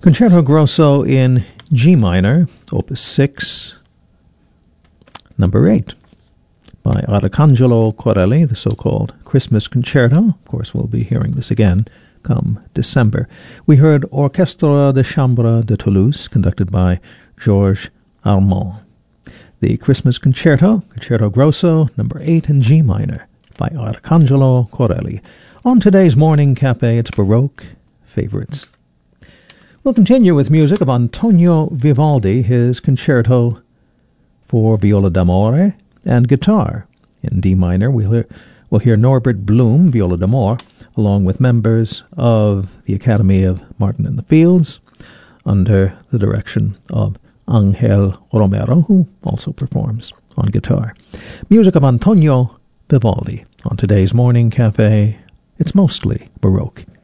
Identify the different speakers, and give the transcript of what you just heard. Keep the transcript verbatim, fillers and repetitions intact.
Speaker 1: Concerto Grosso in G minor, Opus six, number eight, by Arcangelo Corelli, the so-called Christmas Concerto. Of course, we'll be hearing this again come December. We heard Orchestre de Chambre de Toulouse, conducted by Georges Armand. The Christmas Concerto, Concerto Grosso, number eight in G minor, by Arcangelo Corelli. On today's Morning Cafe, it's Baroque Favorites. We'll continue with music of Antonio Vivaldi, his Concerto for Viola d'Amore and Guitar. In D minor, we'll hear, we'll hear Norbert Blum, Viola d'Amore, along with members of the Academy of Martin in the Fields, under the direction of Angel Romero, who also performs on guitar. Music of Antonio Vivaldi. On today's Morning Cafe, it's mostly Baroque.